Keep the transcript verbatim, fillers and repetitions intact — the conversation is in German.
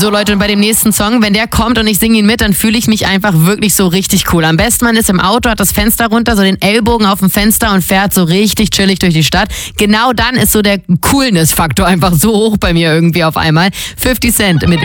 So Leute, und bei dem nächsten Song, wenn der kommt und ich singe ihn mit, dann fühle ich mich einfach wirklich so richtig cool. Am besten man ist im Auto, hat das Fenster runter, so den Ellbogen auf dem Fenster und fährt so richtig chillig durch die Stadt. Genau dann ist so der Coolness-Faktor einfach so hoch bei mir irgendwie auf einmal. fifty Cent mit